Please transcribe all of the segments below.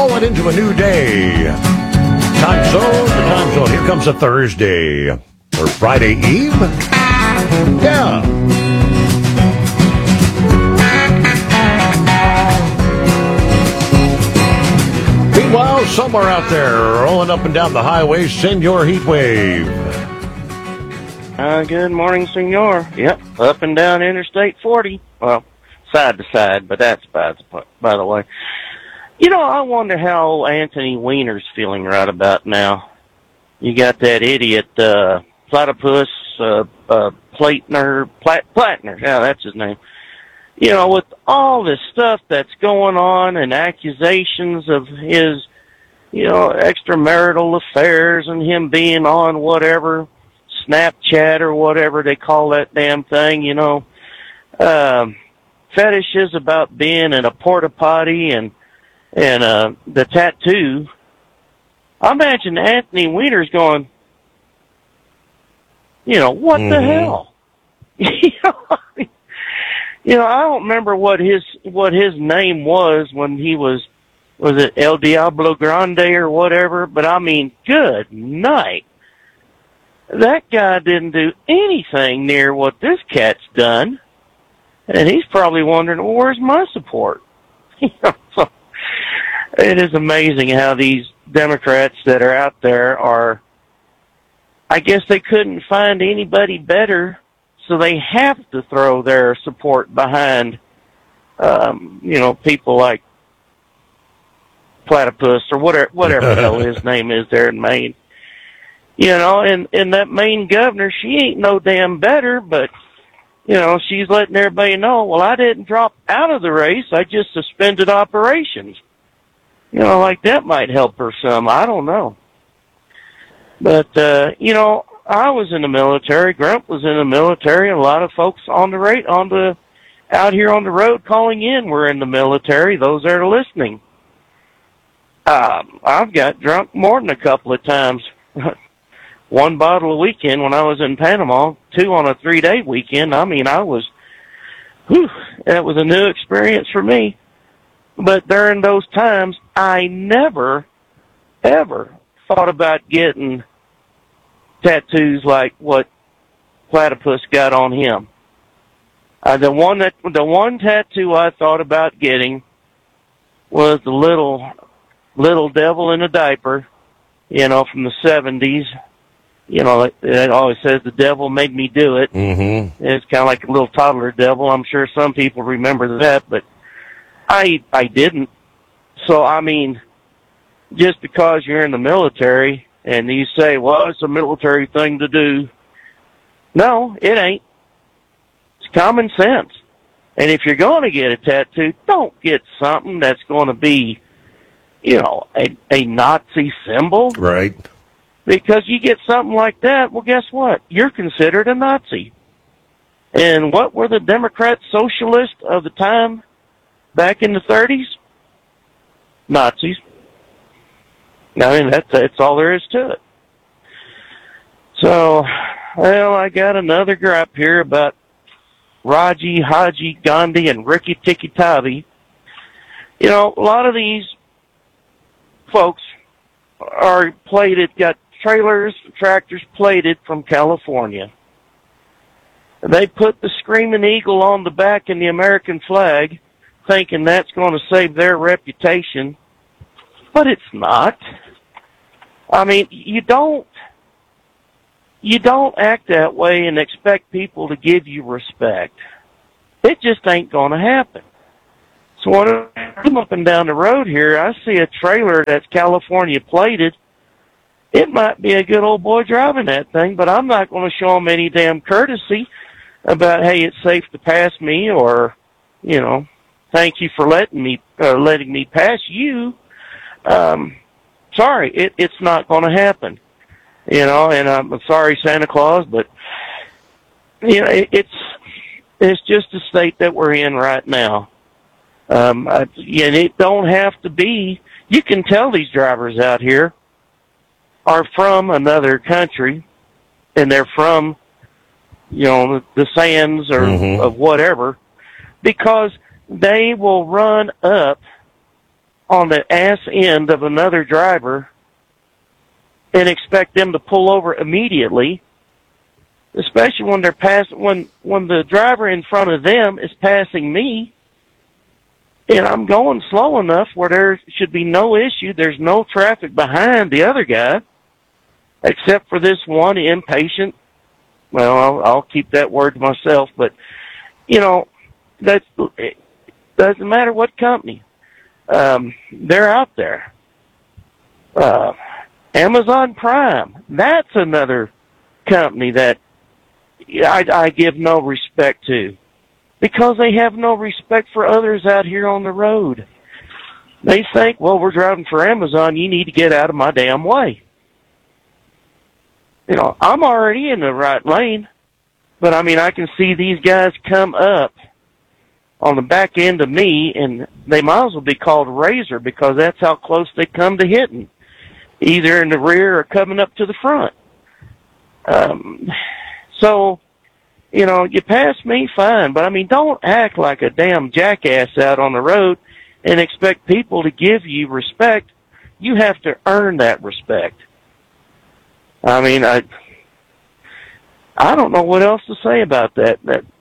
rolling into a new day. Time zone. Here comes a Thursday. Or Friday Eve? Yeah. Meanwhile, somewhere out there, rolling up and down the highway, Senor Heatwave. Good morning, Senor. Yep, up and down Interstate 40. Well, side to side, but that's by the way. You know, I wonder how old Anthony Weiner's feeling right about now. You got that idiot, Platypus, Platner, yeah, that's his name. You know, with all this stuff that's going on and accusations of his, you know, extramarital affairs and him being on whatever, Snapchat or whatever they call that damn thing, you know, fetishes about being in a porta potty and the tattoo. I imagine Anthony Weiner's going, you know, what the hell? You know, I don't remember what his name was when he was it El Diablo Grande or whatever, but I mean, good night. That guy didn't do anything near what this cat's done, and he's probably wondering, well, where's my support? You know, so it is amazing how these Democrats that are out there are, I guess they couldn't find anybody better, so they have to throw their support behind, you know, people like Platypus or whatever the hell his name is there in Maine. You know, and that Maine governor, she ain't no damn better, but, you know, she's letting everybody know, well, I didn't drop out of the race, I just suspended operations. You know, like that might help her some, I don't know. But, you know, I was in the military, Grump was in the military, and a lot of folks out here on the road calling in were in the military, those that are listening. I've got drunk more than a couple of times. 1 bottle a weekend when I was in Panama, 2 on a 3-day weekend. I mean, that was a new experience for me. But during those times, I never, ever thought about getting tattoos like what Platypus got on him. The one tattoo I thought about getting was the little devil in a diaper, you know, from the 70s. You know, it always says the devil made me do it. Mm-hmm. It's kind of like a little toddler devil. I'm sure some people remember that, but I didn't. So, I mean, just because you're in the military and you say, well, it's a military thing to do. No, it ain't. It's common sense. And if you're going to get a tattoo, don't get something that's going to be, you know, a Nazi symbol. Right. Because you get something like that, well, guess what? You're considered a Nazi. And what were the Democrat socialists of the time back in the 30s? Nazis. I mean, that's all there is to it. So, well, I got another gripe here about Raji, Haji, Gandhi, and Ricky Tikki Tavi. You know, a lot of these folks are plated, got trailers, tractors plated from California. They put the Screaming Eagle on the back in the American flag, thinking that's going to save their reputation, but it's not. I mean, you don't act that way and expect people to give you respect. It just ain't going to happen. So when I'm up and down the road here, I see a trailer that's California plated. It might be a good old boy driving that thing, but I'm not going to show him any damn courtesy about, hey, it's safe to pass me, or, you know, thank you for letting me pass you. Sorry, it's not going to happen. You know, and I'm sorry, Santa Claus, but, you know, it's just the state that we're in right now. And it don't have to be, you can tell these drivers out here are from another country, and they're from, you know, the sands or of whatever, because they will run up on the ass end of another driver and expect them to pull over immediately, especially when they're when the driver in front of them is passing me, and I'm going slow enough where there should be no issue. There's no traffic behind the other guy, except for this one impatient. Well, I'll keep that word to myself, but it doesn't matter what company. They're out there. Amazon Prime, that's another company that I give no respect to, because they have no respect for others out here on the road. They think, well, we're driving for Amazon, you need to get out of my damn way. I'm already in the right lane, but I can see these guys come up on the back end of me, and they might as well be called Razor, because that's how close they come to hitting, either in the rear or coming up to the front. So, you pass me, fine, but don't act like a damn jackass out on the road and expect people to give you respect. You have to earn that respect. I don't know what else to say about that.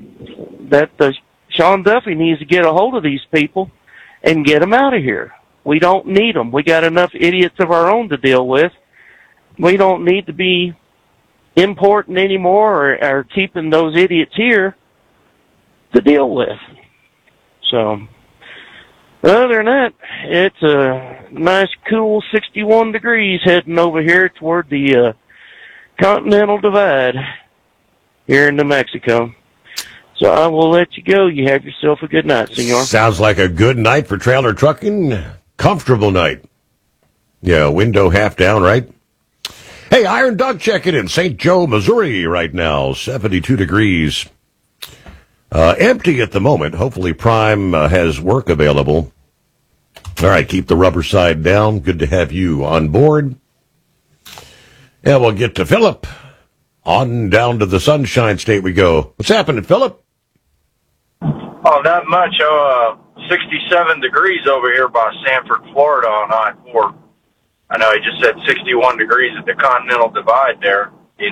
Sean Duffy needs to get a hold of these people and get them out of here. We don't need them. We got enough idiots of our own to deal with. We don't need to be importing anymore or keeping those idiots here to deal with. So, other than that, it's a nice, cool 61 degrees heading over here toward the Continental Divide here in New Mexico. So I will let you go. You have yourself a good night, senor. Sounds like a good night for trailer trucking. Comfortable night. Yeah, window half down, right? Hey, Iron Doug checking in St. Joe, Missouri right now, 72 degrees. Empty at the moment. Hopefully Prime has work available. All right, keep the rubber side down. Good to have you on board. And we'll get to Philip. On down to the Sunshine State we go. What's happening, Philip? Oh, not much. 67 degrees over here by Sanford, Florida on I-4. I know he just said 61 degrees at the Continental Divide there.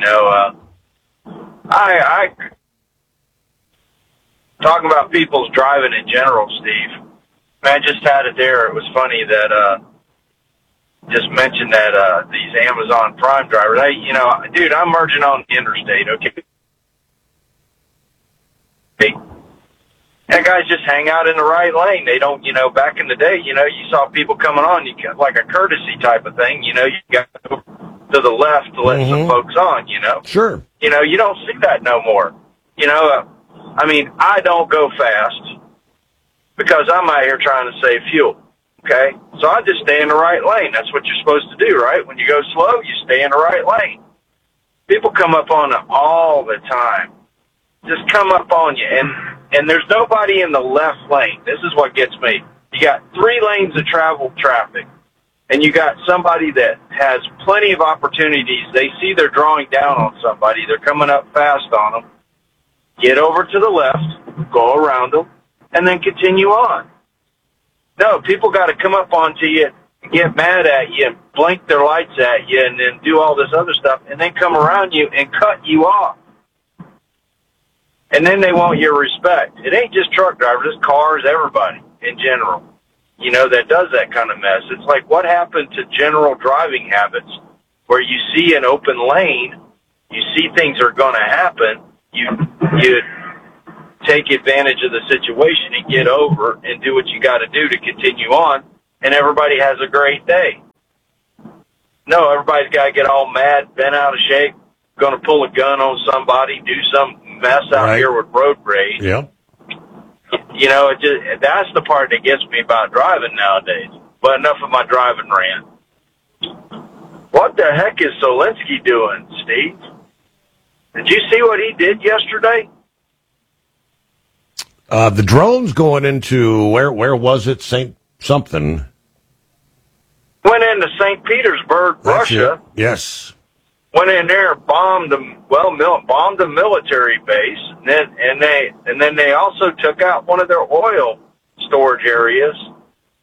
I talking about people's driving in general, Steve. Man, I just had it there. It was funny that just mentioned that these Amazon Prime drivers. Dude, I'm merging on the interstate, okay? And guys just hang out in the right lane. They don't, back in the day, you saw people coming on, you got like a courtesy type of thing, you got to go to the left to let some folks on, Sure. You don't see that no more. I don't go fast because I'm out here trying to save fuel, okay? So I just stay in the right lane. That's what you're supposed to do, right? When you go slow, you stay in the right lane. People come up on it all the time. Just come up on you, and there's nobody in the left lane. This is what gets me. You got 3 lanes of travel traffic, and you got somebody that has plenty of opportunities. They see they're drawing down on somebody. They're coming up fast on them. Get over to the left, go around them, and then continue on. No, people got to come up onto you, get mad at you, and blink their lights at you, and then do all this other stuff, and then come around you and cut you off. And then they want your respect. It ain't just truck drivers, it's cars, everybody in general, that does that kind of mess. It's like, what happened to general driving habits where you see an open lane, you see things are going to happen, you take advantage of the situation and get over and do what you got to do to continue on, and everybody has a great day. No, everybody's got to get all mad, bent out of shape, going to pull a gun on somebody, do some mess out here with road rage. Yeah. That's the part that gets me about driving nowadays. But enough of my driving rant. What the heck is Solinsky doing, Steve? Did you see what he did yesterday? The drone's going into, where was it? St. something. Went into St. Petersburg, Russia. Yes. Went in there, bombed a military base, and then they also took out one of their oil storage areas.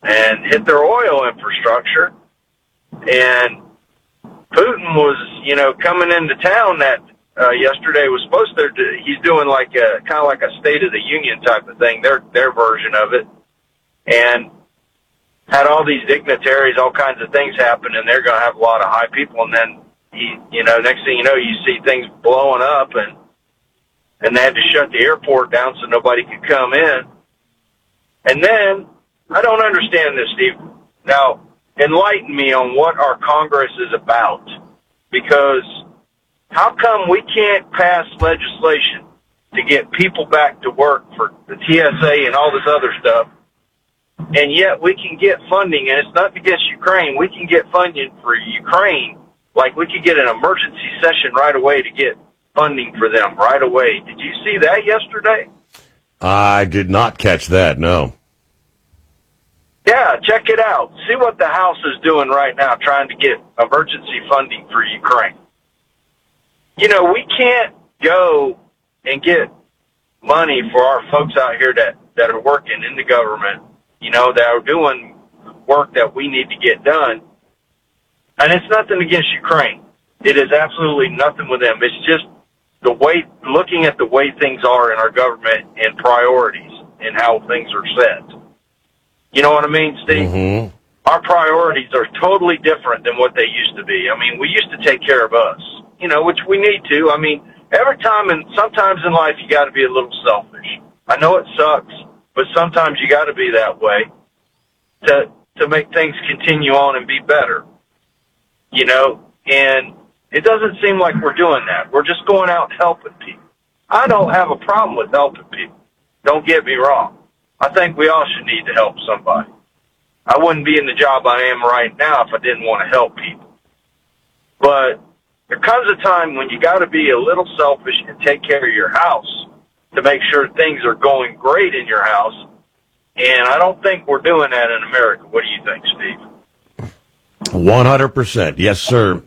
and hit their oil infrastructure. And Putin was, coming into town that yesterday was supposed to. He's doing like kind of like a State of the Union type of thing, their version of it, and had all these dignitaries, all kinds of things happen, and they're going to have a lot of high people. And then next thing you know, you see things blowing up, and they had to shut the airport down so nobody could come in. And then I don't understand this, Steve. Now, enlighten me on what our Congress is about, because how come we can't pass legislation to get people back to work for the TSA and all this other stuff, and yet we can get funding, and it's nothing against Ukraine, we can get funding for Ukraine, like we could get an emergency session right away to get funding for them right away. Did you see that yesterday? I did not catch that, no. Yeah, check it out. See what the House is doing right now, trying to get emergency funding for Ukraine. We can't go and get money for our folks out here that are working in the government, that are doing work that we need to get done. And it's nothing against Ukraine. It is absolutely nothing with them. It's just looking at the way things are in our government and priorities and how things are set. You know what I mean, Steve? Mm-hmm. Our priorities are totally different than what they used to be. I mean, we used to take care of us, which we need to. I mean, every time and sometimes in life you got to be a little selfish. I know it sucks, but sometimes you got to be that way to make things continue on and be better. And it doesn't seem like we're doing that. We're just going out helping people. I don't have a problem with helping people. Don't get me wrong. I think we all should need to help somebody. I wouldn't be in the job I am right now if I didn't want to help people. But there comes a time when you got to be a little selfish and take care of your house to make sure things are going great in your house. And I don't think we're doing that in America. What do you think, Steve? 100%. Yes, sir.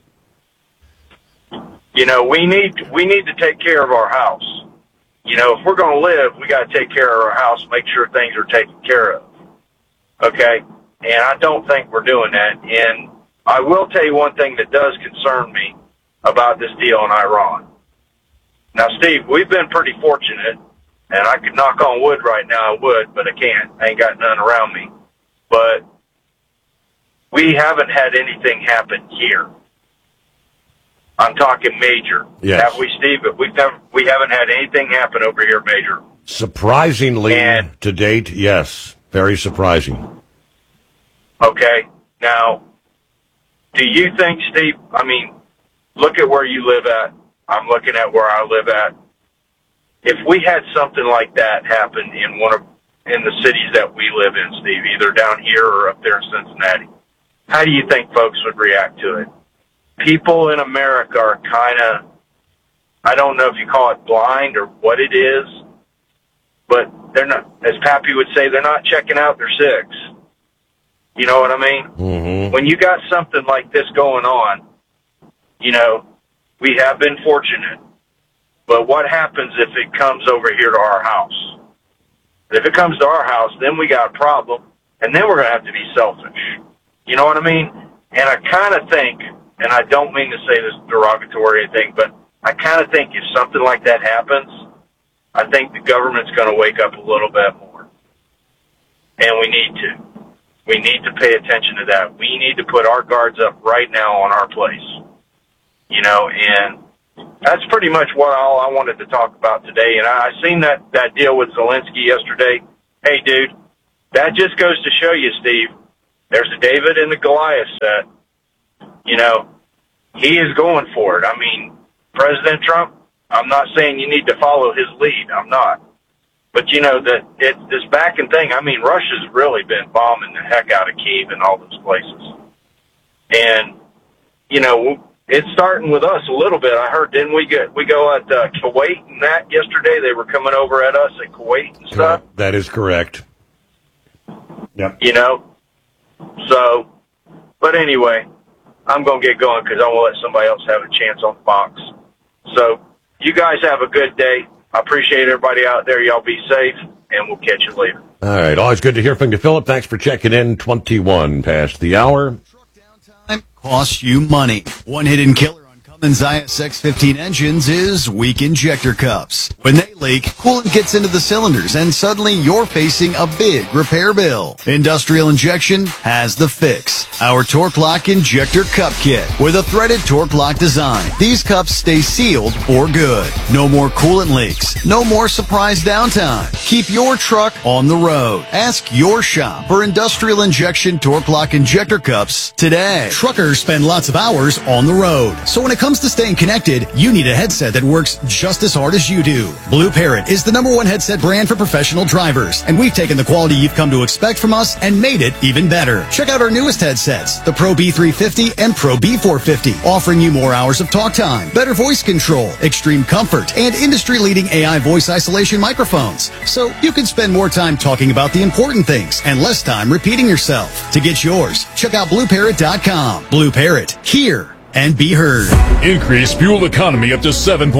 We need to take care of our house. If we're going to live, we got to take care of our house, make sure things are taken care of. Okay? And I don't think we're doing that. And I will tell you one thing that does concern me about this deal in Iran. Now, Steve, we've been pretty fortunate, and I could knock on wood right now, I would, but I can't. I ain't got none around me. But we haven't had anything happen here. I'm talking major. Yes. Have we, Steve? But we haven't had anything happen over here major. Surprisingly, to date, yes. Very surprising. Okay. Now, do you think, Steve, look at where you live at. I'm looking at where I live at. If we had something like that happen in the cities that we live in, Steve, either down here or up there in Cincinnati, how do you think folks would react to it? People in America are kind of, I don't know if you call it blind or what it is, but they're not, as Pappy would say, they're not checking out their six. You know what I mean? Mm-hmm. When you got something like this going on, we have been fortunate. But what happens if it comes over here to our house? If it comes to our house, then we got a problem, and then we're going to have to be selfish. You know what I mean? And I kind of think, and I don't mean to say this derogatory or anything, but I kind of think if something like that happens, I think the government's going to wake up a little bit more. And we need to. We need to pay attention to that. We need to put our guards up right now on our place. And that's pretty much all I wanted to talk about today. And I seen that deal with Zelensky yesterday. Hey, dude, that just goes to show you, Steve, there's a David and the Goliath set. He is going for it. President Trump, I'm not saying you need to follow his lead. I'm not. But, that this backing thing, Russia's really been bombing the heck out of Kyiv and all those places. And, it's starting with us a little bit. I heard, didn't we go at Kuwait and that yesterday? They were coming over at us at Kuwait and stuff. That is correct. Yep. So, but anyway, I'm going to get going because I want to let somebody else have a chance on the box. So, you guys have a good day. I appreciate everybody out there. Y'all be safe, and we'll catch you later. All right. Always good to hear from you, Philip. Thanks for checking in. 21 past the hour. Truck downtime costs you money. One hidden killer on Cummins ISX-15 engines is weak injector cups. When they leak, coolant gets into the cylinders and suddenly you're facing a big repair bill. Industrial Injection has the fix. Our Torque Lock Injector Cup Kit with a threaded Torque Lock design. These cups stay sealed for good. No more coolant leaks. No more surprise downtime. Keep your truck on the road. Ask your shop for Industrial Injection Torque Lock Injector Cups today. Truckers spend lots of hours on the road. So when it comes to staying connected, you need a headset that works just as hard as you do. Blue Parrot is the #1 headset brand for professional drivers, and we've taken the quality you've come to expect from us and made it even better. Check out our newest headsets, the Pro B350 and Pro B450, offering you more hours of talk time, better voice control, extreme comfort, and industry-leading AI voice isolation microphones. So you can spend more time talking about the important things and less time repeating yourself. To get yours, check out BlueParrot.com. Blue Parrot, hear and be heard. Increase fuel economy up to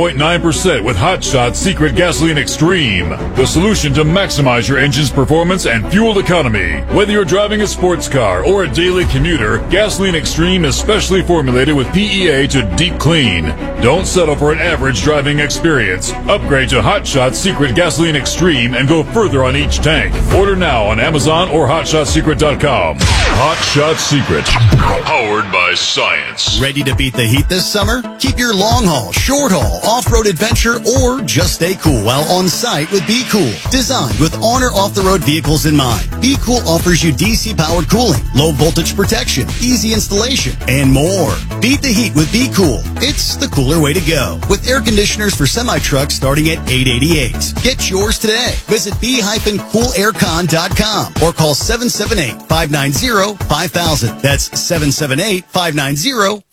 7.9% with Hot Shot Secret Gasoline Extreme. The solution to maximize your engine's performance and fuel economy. Whether you're driving a sports car or a daily commuter, Gasoline Extreme is specially formulated with PEA to deep clean. Don't settle for an average driving experience. Upgrade to Hot Shot Secret Gasoline Extreme and go further on each tank. Order now on Amazon or HotShotSecret.com. Hot Shot Secret. Powered by science. Ready to beat the heat this summer? Keep your long haul, short haul, off-road adventure, or just stay cool while on site with Be Cool. Designed with on or off-the-road vehicles in mind, Be Cool offers you DC-powered cooling, low voltage protection, easy installation, and more. Beat the heat with Be Cool. It's the cooler way to go. With air conditioners for semi-trucks starting at $888. Get yours today. Visit b-coolaircon.com or call 778-590-5000. That's 778-590-5000.